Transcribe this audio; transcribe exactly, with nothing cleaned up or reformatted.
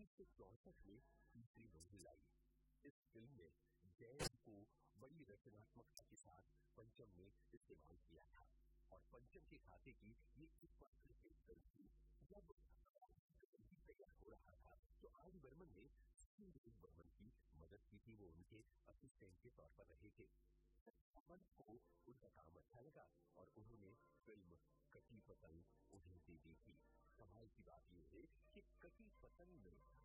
उन्नीस सौ चौसठ में तीसरी मंजिल आई। इस फिल्म में जैन को बड़ी रचनात्मकता के साथ पंचम में इस्तेमाल किया था और पंचम के खाते की ये इस बात की फिल्म थी जब तैयार हो रहा था तो आर डी बर्मन ने बर्मन की मदद की थी। वो उनके असिस्टेंट के तौर पर रहे थे। बर्मन को उनका काम अच्छा लगा और उन्होंने फिल्म कटी पतंग उन्हें दे दी थी। कमाल की बात यह है कि कटी पतंग में